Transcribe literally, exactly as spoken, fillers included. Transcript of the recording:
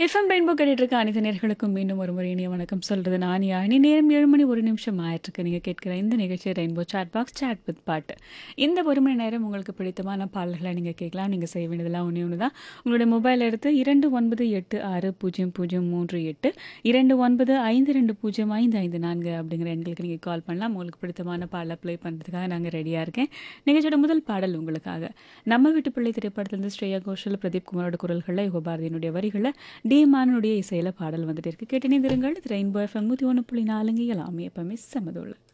FM rainbow கேட்டுட்டு இருக்க அனைத்து நேர்களுக்கும் மீண்டும் ஒரு முறை இனிய வணக்கம் சொல்றது நான் யானி. நேரம் ஏழு மணி ஒரு நிமிஷம் ஆயிட்டிருக்கு. நீங்கள் கேட்குற இந்த நிகழ்ச்சி rainbow chat box chat with பாட்டு. இந்த ஒரு மணி நேரம் உங்களுக்கு பிடித்தமான பாடல்களை நீங்கள் கேட்கலாம். நீங்கள் செய்ய வேண்டியதெல்லாம் ஒன்றே ஒன்று தான். உங்களுடைய மொபைல் எடுத்து இரண்டு ஒன்பது எட்டு ஆறு பூஜ்ஜியம் பூஜ்ஜியம் மூன்று எட்டு இரண்டு ஒன்பது ஐந்து ரெண்டு பூஜ்ஜியம் ஐந்து ஐந்து நான்கு அப்படிங்கிற எண்களுக்கு நீங்கள் கால் பண்ணலாம். உங்களுக்கு பிடித்தமான பாடலை ப்ளே பண்ணுறதுக்காக நாங்கள் ரெடியாக இருக்கேன். நிகழ்ச்சியோட முதல் பாடல் உங்களுக்காக நம்ம வீட்டு பிள்ளை திரைப்படத்திலிருந்து ஸ்ரேயா கோஷல், பிரதீப் குமாரோட குரல்களில் யுகபாரதியினுடைய வரிகளை டி மானுடைய இசையில பாடல் வந்துட்டு இருக்கு. கேட்டு இணைந்திருங்கள். இது ரெயின்போ எஃப்எம் நூற்றி ஒன்று புள்ளி நாலுங்க எல்லாமே எப்பவுமே சமதுள்ள